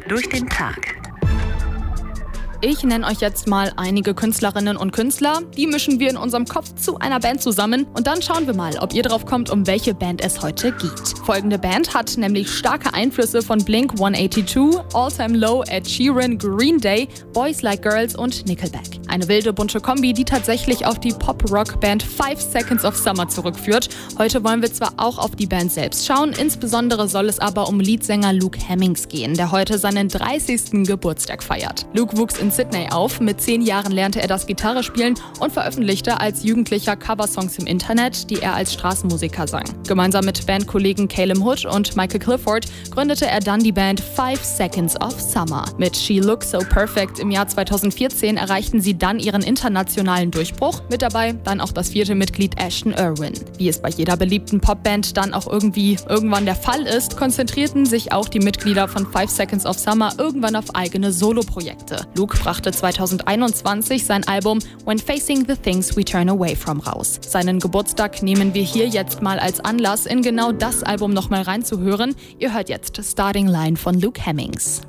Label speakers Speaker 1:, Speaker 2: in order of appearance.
Speaker 1: durch den Tag.
Speaker 2: Ich nenne euch jetzt mal einige Künstlerinnen und Künstler. Die mischen wir in unserem Kopf zu einer Band zusammen. Und dann schauen wir mal, ob ihr drauf kommt, um welche Band es heute geht. Folgende Band hat nämlich starke Einflüsse von Blink-182, All Time Low, Ed Sheeran, Green Day, Boys Like Girls und Nickelback. Eine wilde, bunte Kombi, die tatsächlich auf die Pop-Rock-Band 5 Seconds of Summer zurückführt. Heute wollen wir zwar auch auf die Band selbst schauen, insbesondere soll es aber um Leadsänger Luke Hemmings gehen, der heute seinen 30. Geburtstag feiert. Luke wuchs in Sydney auf. Mit 10 Jahren lernte er das Gitarrespielen und veröffentlichte als Jugendlicher Coversongs im Internet, die er als Straßenmusiker sang. Gemeinsam mit Bandkollegen Calum Hood und Michael Clifford gründete er dann die Band 5 Seconds of Summer. Mit She Looks So Perfect im Jahr 2014 erreichten sie dann ihren internationalen Durchbruch. Mit dabei dann auch das 4. Mitglied Ashton Irwin. Wie es bei jeder beliebten Popband dann auch irgendwann der Fall ist, konzentrierten sich auch die Mitglieder von 5 Seconds of Summer irgendwann auf eigene Soloprojekte. Luke brachte 2021 sein Album When Facing the Things We Turn Away From raus. Seinen Geburtstag nehmen wir hier jetzt mal als Anlass, in genau das Album nochmal reinzuhören. Ihr hört jetzt Starting Line von Luke Hemmings.